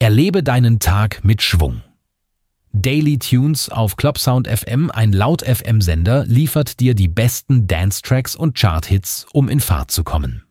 Erlebe deinen Tag mit Schwung. Daily Tunes auf Clubsound FM, ein Laut-FM-Sender, liefert dir die besten Dance-Tracks und Chart-Hits, um in Fahrt zu kommen.